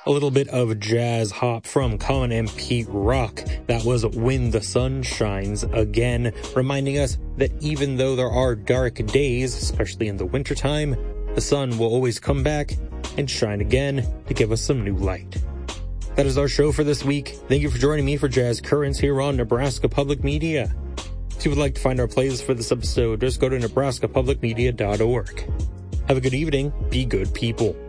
A little bit of jazz hop from Common and Pete Rock. That was When the Sun Shines Again, reminding us that even though there are dark days, especially in the wintertime, the sun will always come back and shine again to give us some new light. That is our show for this week. Thank you for joining me for Jazz Currents here on Nebraska Public Media. If you would like to find our playlist for this episode, just go to nebraskapublicmedia.org. Have a good evening. Be good people.